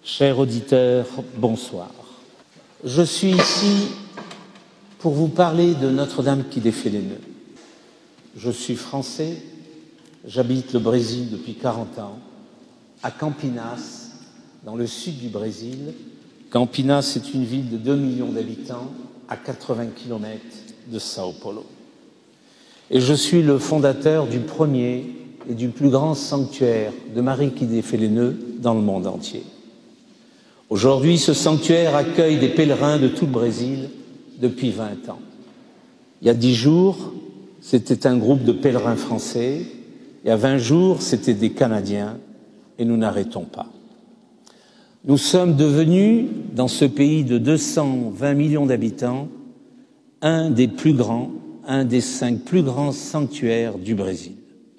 Chers auditeurs, bonsoir. Je suis ici pour vous parler de Notre-Dame qui défait les nœuds. Je suis français, j'habite le Brésil depuis 40 ans, à Campinas, dans le sud du Brésil. Campinas est une ville de 2 millions d'habitants, à 80 km de Sao Paulo. Et je suis le fondateur du premier et du plus grand sanctuaire de Marie qui défait les nœuds dans le monde entier. Aujourd'hui, ce sanctuaire accueille des pèlerins de tout le Brésil depuis 20 ans. Il y a 10 jours, c'était un groupe de pèlerins français. Il y a 20 jours, c'était des Canadiens. Et nous n'arrêtons pas. Nous sommes devenus, dans ce pays de 220 millions d'habitants, un des 5 plus grands sanctuaires du Brésil.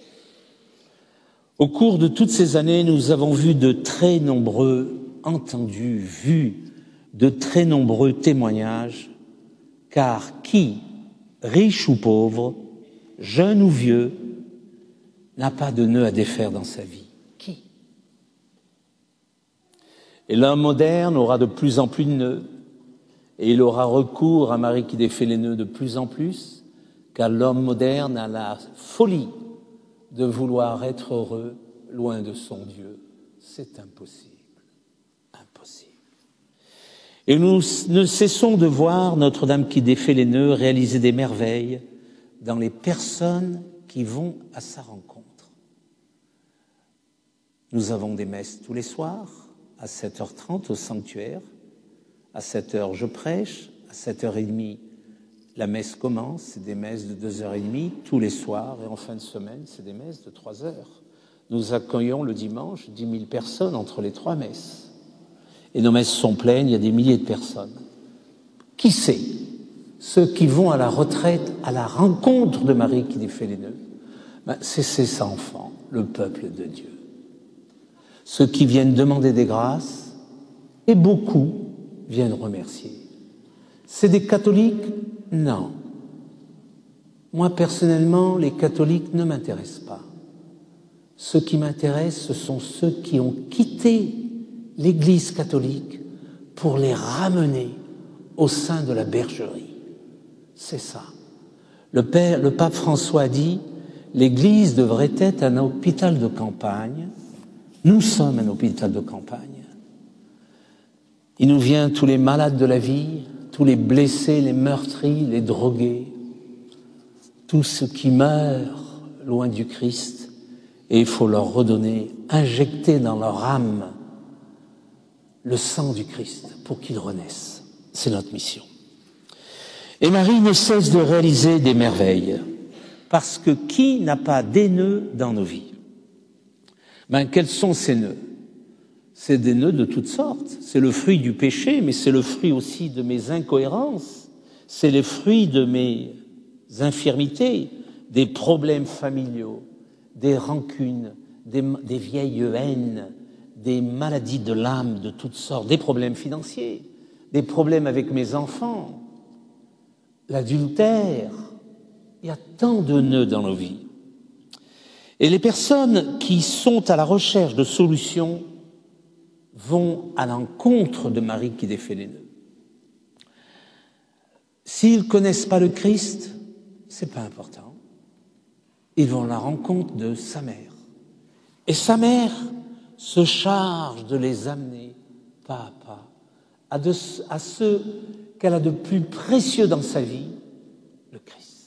Au cours de toutes ces années, nous avons vu de très nombreux de très nombreux témoignages, car qui, riche ou pauvre, jeune ou vieux, n'a pas de nœud à défaire dans sa vie? Qui? Et l'homme moderne aura de plus en plus de nœuds, et il aura recours à Marie qui défait les nœuds de plus en plus, car l'homme moderne a la folie de vouloir être heureux loin de son Dieu. C'est impossible. Et nous ne cessons de voir Notre-Dame qui défait les nœuds réaliser des merveilles dans les personnes qui vont à sa rencontre. Nous avons des messes tous les soirs, à 7h30 au sanctuaire. À 7h, je prêche. À 7h30, la messe commence. C'est des messes de 2h30 tous les soirs. Et en fin de semaine, c'est des messes de 3h. Nous accueillons le dimanche 10 000 personnes entre les 3 messes. Et nos messes sont pleines, il y a des milliers de personnes. Qui sait? Ceux qui vont à la retraite, à la rencontre de Marie qui défait les nœuds, c'est ses enfants, le peuple de Dieu. Ceux qui viennent demander des grâces, et beaucoup viennent remercier. C'est des catholiques? Non. Moi, personnellement, les catholiques ne m'intéressent pas. Ceux qui m'intéressent, ce sont ceux qui ont quitté l'Église catholique pour les ramener au sein de la bergerie. C'est ça. Le pape François a dit « l'Église devrait être un hôpital de campagne ». Nous sommes un hôpital de campagne. Il nous vient tous les malades de la vie, tous les blessés, les meurtris, les drogués, tous ceux qui meurent loin du Christ, et il faut leur redonner, injecter dans leur âme le sang du Christ pour qu'ils renaissent. C'est notre mission. Et Marie ne cesse de réaliser des merveilles, parce que qui n'a pas des nœuds dans nos vies? Quels sont ces nœuds? C'est des nœuds de toutes sortes. C'est le fruit du péché, mais c'est le fruit aussi de mes incohérences. C'est le fruit de mes infirmités, des problèmes familiaux, des rancunes, des vieilles haines, des maladies de l'âme de toutes sortes, des problèmes financiers, des problèmes avec mes enfants, l'adultère. Il y a tant de nœuds dans nos vies. Et les personnes qui sont à la recherche de solutions vont à l'encontre de Marie qui défait les nœuds. S'ils ne connaissent pas le Christ, c'est pas important. Ils vont à la rencontre de sa mère. Et sa mère se charge de les amener pas à pas à ce qu'elle a de plus précieux dans sa vie, le Christ.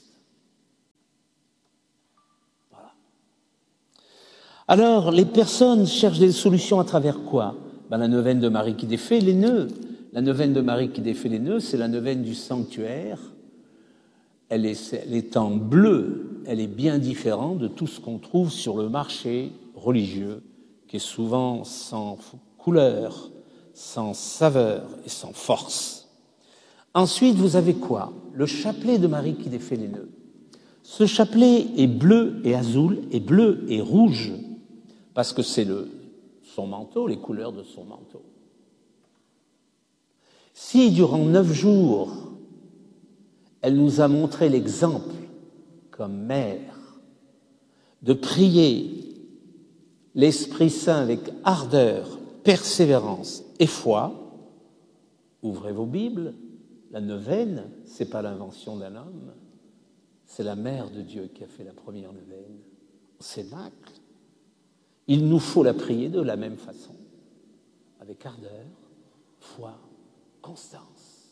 Voilà. Alors, les personnes cherchent des solutions à travers quoi? La neuvaine de Marie qui défait les nœuds. La neuvaine de Marie qui défait les nœuds, c'est la neuvaine du sanctuaire. Elle est en bleu, elle est bien différente de tout ce qu'on trouve sur le marché religieux, qui est souvent sans couleur, sans saveur et sans force. Ensuite, vous avez quoi? Le chapelet de Marie qui défait les nœuds. Ce chapelet est bleu et azul, et bleu et rouge, parce que c'est son manteau, les couleurs de son manteau. Si, durant 9 jours, elle nous a montré l'exemple, comme mère, de prier l'Esprit Saint avec ardeur, persévérance et foi, ouvrez vos Bibles, la neuvaine, ce n'est pas l'invention d'un homme, c'est la mère de Dieu qui a fait la première neuvaine, au Cénacle. Il nous faut la prier de la même façon, avec ardeur, foi, constance.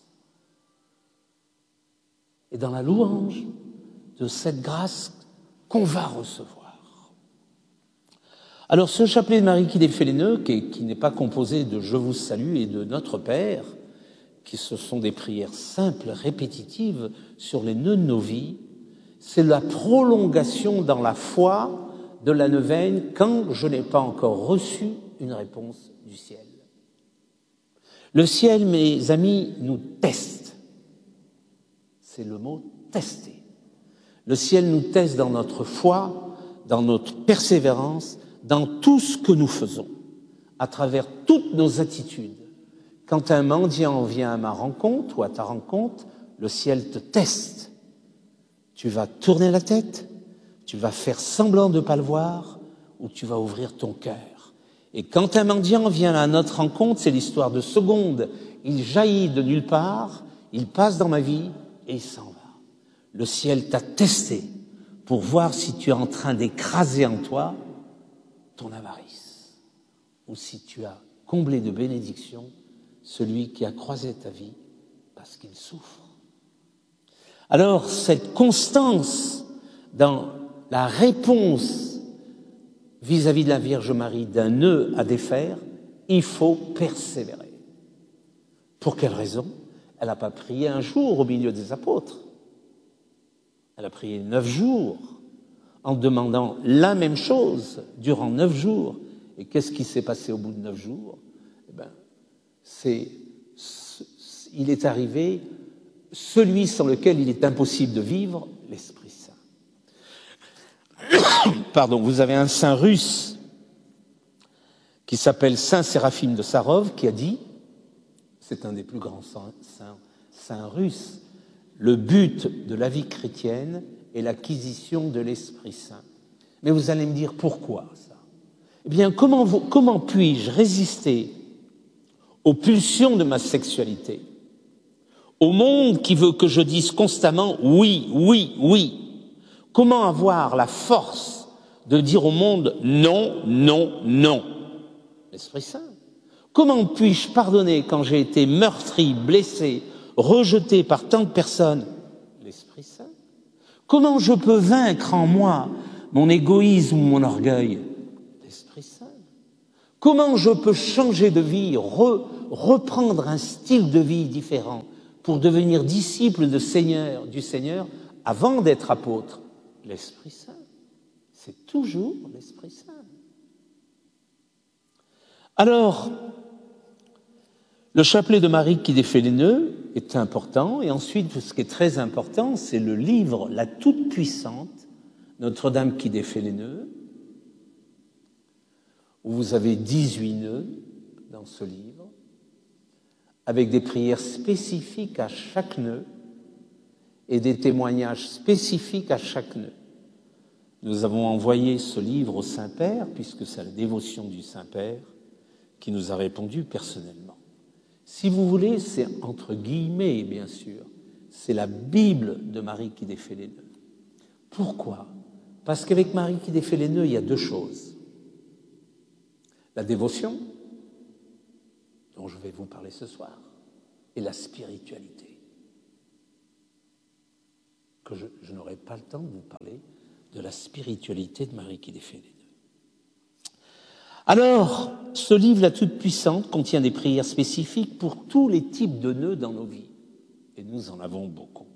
Et dans la louange de cette grâce qu'on va recevoir. Alors ce chapelet de Marie qui défait les nœuds, qui n'est pas composé de « Je vous salue » et de « Notre Père », qui ce sont des prières simples, répétitives sur les nœuds de nos vies, c'est la prolongation dans la foi de la neuvaine quand je n'ai pas encore reçu une réponse du ciel. Le ciel, mes amis, nous teste. C'est le mot « tester ». Le ciel nous teste dans notre foi, dans notre persévérance, dans tout ce que nous faisons, à travers toutes nos attitudes. Quand un mendiant vient à ma rencontre ou à ta rencontre, le ciel te teste. Tu vas tourner la tête, tu vas faire semblant de ne pas le voir, ou tu vas ouvrir ton cœur. Et quand un mendiant vient à notre rencontre, c'est l'histoire de secondes. Il jaillit de nulle part, il passe dans ma vie et il s'en va. Le ciel t'a testé pour voir si tu es en train d'écraser en toi ton avarice, ou si tu as comblé de bénédictions celui qui a croisé ta vie parce qu'il souffre. Alors, cette constance dans la réponse vis-à-vis de la Vierge Marie d'un nœud à défaire, il faut persévérer. Pour quelle raison? Elle n'a pas prié un jour au milieu des apôtres. Elle a prié 9 jours en demandant la même chose durant 9 jours. Et qu'est-ce qui s'est passé au bout de 9 jours? Il est arrivé celui sans lequel il est impossible de vivre, l'Esprit Saint. Pardon, vous avez un saint russe qui s'appelle Saint Séraphime de Sarov qui a dit, c'est un des plus grands saints russes, le but de la vie chrétienne est l'acquisition de l'Esprit Saint. Mais vous allez me dire pourquoi ça? Eh bien, comment puis-je résister aux pulsions de ma sexualité, au monde qui veut que je dise constamment « oui, oui, oui ». Comment avoir la force de dire au monde « non, non, non » ? L'Esprit Saint. Comment puis-je pardonner quand j'ai été meurtri, blessé, rejeté par tant de personnes ? L'Esprit Saint. Comment je peux vaincre en moi mon égoïsme ou mon orgueil ? L'Esprit Saint. Comment je peux changer de vie, reprendre un style de vie différent pour devenir disciple du Seigneur avant d'être apôtre? L'Esprit Saint. C'est toujours l'Esprit Saint. Alors, le chapelet de Marie qui défait les nœuds est important, et ensuite, ce qui est très important, c'est le livre La Toute-Puissante, Notre-Dame qui défait les nœuds, où vous avez 18 nœuds dans ce livre, avec des prières spécifiques à chaque nœud et des témoignages spécifiques à chaque nœud. Nous avons envoyé ce livre au Saint-Père, puisque c'est la dévotion du Saint-Père qui nous a répondu personnellement. Si vous voulez, c'est entre guillemets, bien sûr, c'est la Bible de Marie qui défait les nœuds. Pourquoi? Parce qu'avec Marie qui défait les nœuds, il y a 2 choses. La dévotion, dont je vais vous parler ce soir, et la spiritualité. Que je n'aurai pas le temps de vous parler de la spiritualité de Marie qui défait les nœuds. Alors, ce livre, La Toute-Puissante, contient des prières spécifiques pour tous les types de nœuds dans nos vies. Et nous en avons beaucoup.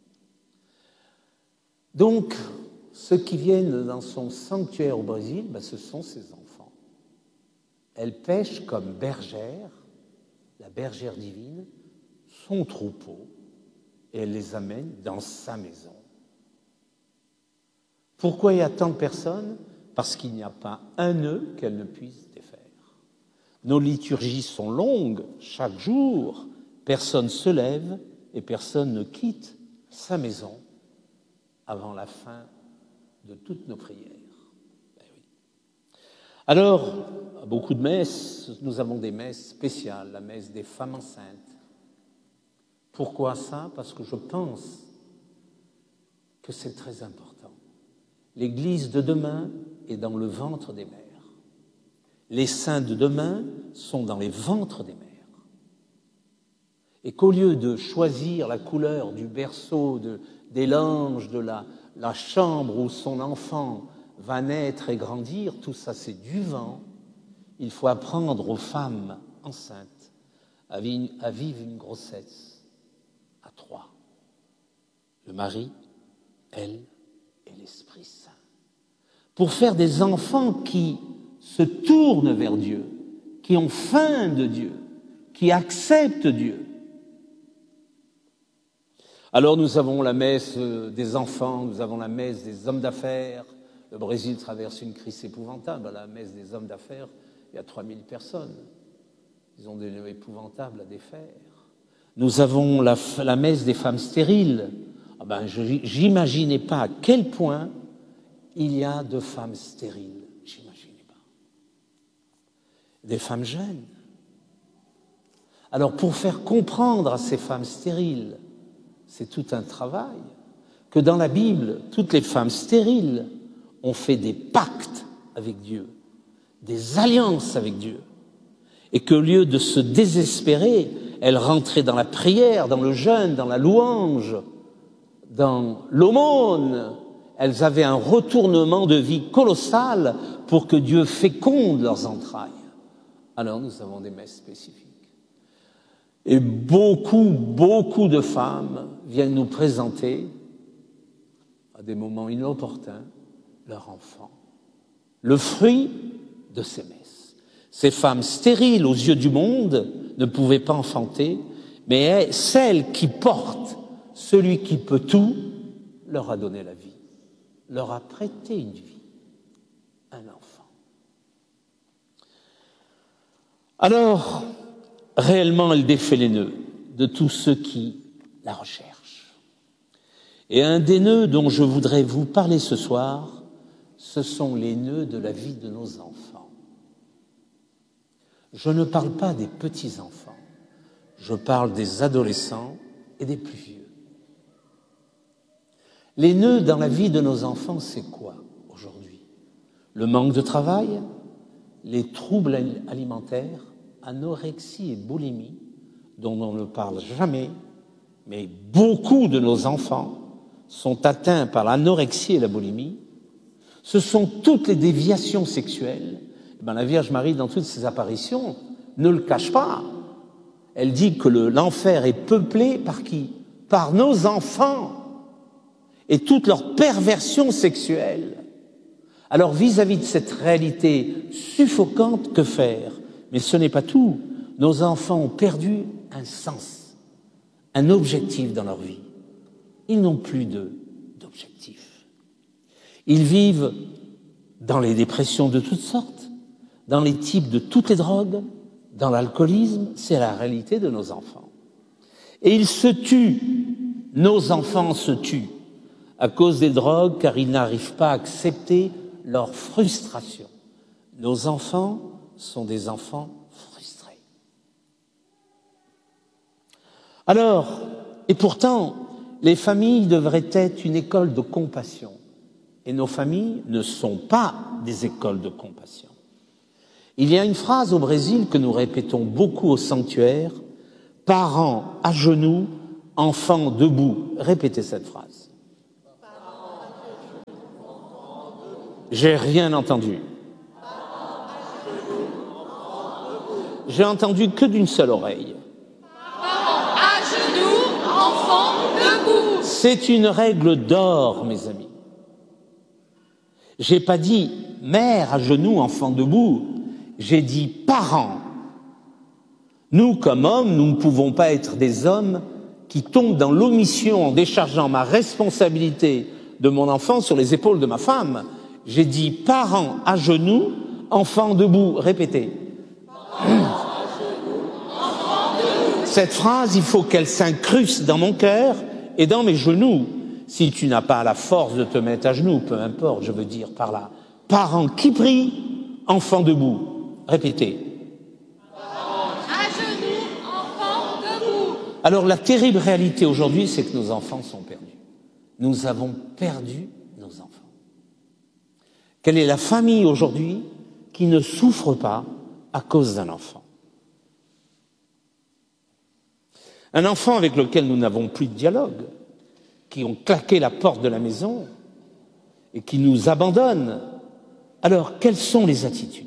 Donc, ceux qui viennent dans son sanctuaire au Brésil, ce sont ses enfants. Elle pêche comme bergère, la bergère divine, son troupeau, et elle les amène dans sa maison. Pourquoi il y a tant de personnes ? Parce qu'il n'y a pas un nœud qu'elle ne puisse défaire. Nos liturgies sont longues, chaque jour, personne ne se lève et personne ne quitte sa maison avant la fin de toutes nos prières. Ben oui. Alors, à beaucoup de messes, nous avons des messes spéciales, la messe des femmes enceintes. Pourquoi ça? Parce que je pense que c'est très important. L'Église de demain est dans le ventre des mères. Les saints de demain sont dans les ventres des mères. Et qu'au lieu de choisir la couleur du berceau, des langes, de la chambre où son enfant va naître et grandir, tout ça c'est du vent. Il faut apprendre aux femmes enceintes à vivre une grossesse à 3. Le mari, elle et l'Esprit Saint. Pour faire des enfants qui se tournent vers Dieu, qui ont faim de Dieu, qui acceptent Dieu. Alors nous avons la messe des enfants, nous avons la messe des hommes d'affaires. Le Brésil traverse une crise épouvantable. À la messe des hommes d'affaires, il y a 3000 personnes. Ils ont des nœuds épouvantables à défaire. Nous avons la messe des femmes stériles. J'imaginais pas à quel point il y a de femmes stériles. J'imaginais pas. Des femmes jeunes. Alors pour faire comprendre à ces femmes stériles, c'est tout un travail, que dans la Bible, toutes les femmes stériles ont fait des pactes avec Dieu, des alliances avec Dieu, et qu'au lieu de se désespérer, elles rentraient dans la prière, dans le jeûne, dans la louange, dans l'aumône. Elles avaient un retournement de vie colossal pour que Dieu féconde leurs entrailles. Alors nous avons des messes spécifiques. Et beaucoup de femmes viennent nous présenter, à des moments inopportuns, leur enfant. Le fruit de ces messes. Ces femmes stériles aux yeux du monde ne pouvaient pas enfanter, mais celle qui porte celui qui peut tout leur a donné la vie, leur a prêté une vie, un enfant. Alors, réellement, elle défait les nœuds de tous ceux qui la recherchent. Et un des nœuds dont je voudrais vous parler ce soir, ce sont les nœuds de la vie de nos enfants. Je ne parle pas des petits-enfants, je parle des adolescents et des plus vieux. Les nœuds dans la vie de nos enfants, c'est quoi aujourd'hui? Le manque de travail, les troubles alimentaires, anorexie et boulimie, dont on ne parle jamais, mais beaucoup de nos enfants sont atteints par l'anorexie et la boulimie. Ce sont toutes les déviations sexuelles. La Vierge Marie, dans toutes ses apparitions, ne le cache pas. Elle dit que l'enfer est peuplé par qui? Par nos enfants et toute leur perversion sexuelle. Alors, vis-à-vis de cette réalité suffocante, que faire? Mais ce n'est pas tout. Nos enfants ont perdu un sens, un objectif dans leur vie. Ils n'ont plus d'objectif. Ils vivent dans les dépressions de toutes sortes, dans les types de toutes les drogues, dans l'alcoolisme. C'est la réalité de nos enfants. Et ils se tuent. Nos enfants se tuent à cause des drogues, car ils n'arrivent pas à accepter leur frustration. Nos enfants sont des enfants frustrés. Alors, et pourtant, les familles devraient être une école de compassion. Et nos familles ne sont pas des écoles de compassion. Il y a une phrase au Brésil que nous répétons beaucoup au sanctuaire: parents à genoux, enfants debout. Répétez cette phrase. J'ai rien entendu. J'ai entendu que d'une seule oreille. Parents à genoux, enfants debout. C'est une règle d'or, mes amis. J'ai pas dit mère à genoux, enfant debout. J'ai dit parents. Nous, comme hommes, nous ne pouvons pas être des hommes qui tombent dans l'omission en déchargeant ma responsabilité de mon enfant sur les épaules de ma femme. J'ai dit parents à genoux, enfants debout. Répétez. Cette phrase, il faut qu'elle s'incruste dans mon cœur et dans mes genoux. Si tu n'as pas la force de te mettre à genoux, peu importe, je veux dire par là. Parents qui prient, enfant debout. Répétez. À genoux, enfant debout. Alors la terrible réalité aujourd'hui, c'est que nos enfants sont perdus. Nous avons perdu nos enfants. Quelle est la famille aujourd'hui qui ne souffre pas à cause d'un enfant? Un enfant avec lequel nous n'avons plus de dialogue, qui ont claqué la porte de la maison et qui nous abandonnent. Alors, quelles sont les attitudes?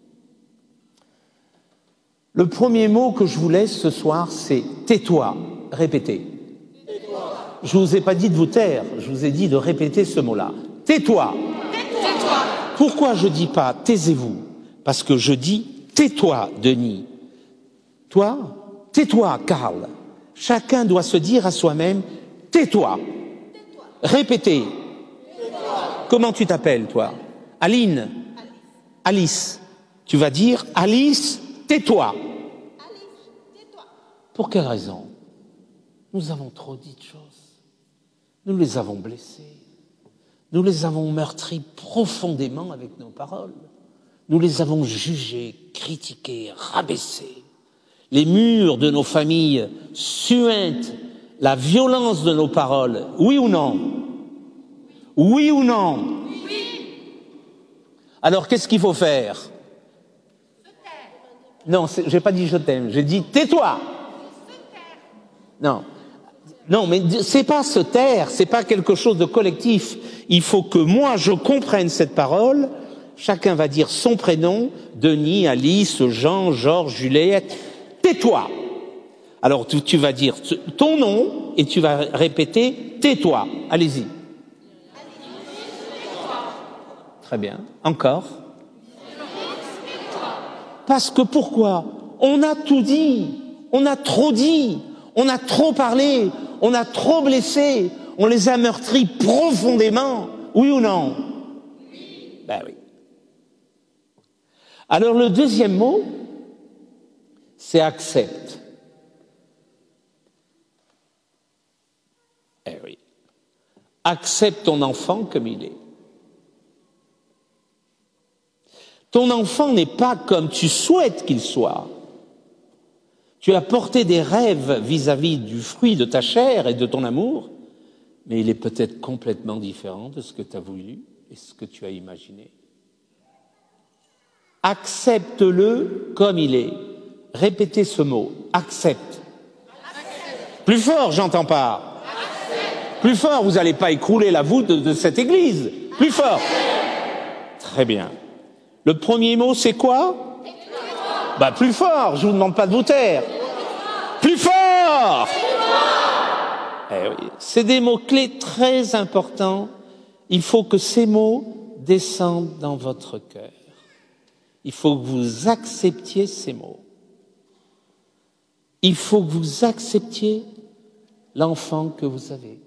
Le premier mot que je vous laisse ce soir, c'est « tais-toi ». Répétez. Tais-toi. Je ne vous ai pas dit de vous taire, je vous ai dit de répéter ce mot-là. Tais-toi. Tais-toi. Pourquoi je ne dis pas « taisez-vous » ? Parce que je dis « tais-toi, Denis ». Toi, tais-toi, Karl. Chacun doit se dire à soi-même « tais-toi ». Répétez. Tais-toi. Comment tu t'appelles, toi? Aline. Alice. Tu vas dire « Alice, tais-toi ». Pour quelle raison? Nous avons trop dit de choses. Nous les avons blessés. Nous les avons meurtris profondément avec nos paroles. Nous les avons jugés, critiqués, rabaissés. Les murs de nos familles suintent la violence de nos paroles. Oui ou non? Oui ou non? Oui. Alors qu'est-ce qu'il faut faire? Se taire. Non, j'ai pas dit je t'aime, j'ai dit tais-toi. Se taire. Non. Non, mais c'est pas se taire, c'est pas quelque chose de collectif. Il faut que moi je comprenne cette parole. Chacun va dire son prénom, Denis, Alice, Jean, Georges, Juliette. Tais-toi. Alors tu vas dire ton nom et tu vas répéter tais-toi. Allez-y. Très bien. Encore. Parce que pourquoi? On a tout dit, on a trop dit, on a trop parlé, on a trop blessé, on les a meurtris profondément. Oui ou non? Oui. Ben oui. Alors le deuxième mot, c'est accepte. Eh oui. Accepte ton enfant comme il est. Ton enfant n'est pas comme tu souhaites qu'il soit. Tu as porté des rêves vis-à-vis du fruit de ta chair et de ton amour, mais il est peut-être complètement différent de ce que tu as voulu et ce que tu as imaginé. Accepte-le comme il est. Répétez ce mot. Accepte. Accepte. Plus fort, j'entends pas. Accepte. Plus fort, vous n'allez pas écrouler la voûte de cette église. Plus fort. Très bien. Le premier mot, c'est quoi? Bah, plus fort, je vous demande pas de vous taire. Plus fort. Eh oui, c'est des mots-clés très importants. Il faut que ces mots descendent dans votre cœur. Il faut que vous acceptiez ces mots. Il faut que vous acceptiez l'enfant que vous avez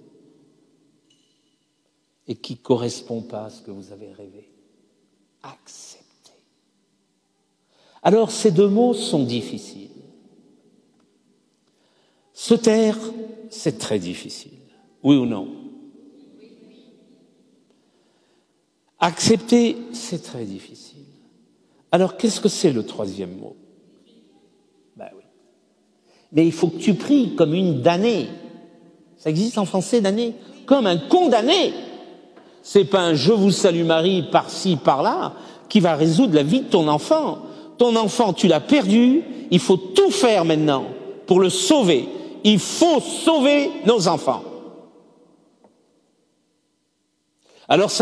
et qui ne correspond pas à ce que vous avez rêvé. Acceptez. Alors, ces deux mots sont difficiles. Se taire, c'est très difficile. Oui ou non? Accepter, c'est très difficile. Alors, qu'est-ce que c'est le troisième mot? Ben oui. Mais il faut que tu pries comme une damnée. Ça existe en français, damnée? Comme un condamné. C'est pas un « je vous salue Marie » par-ci, par-là, qui va résoudre la vie de ton enfant. Ton enfant, tu l'as perdu, il faut tout faire maintenant pour le sauver. Il faut sauver nos enfants. Alors,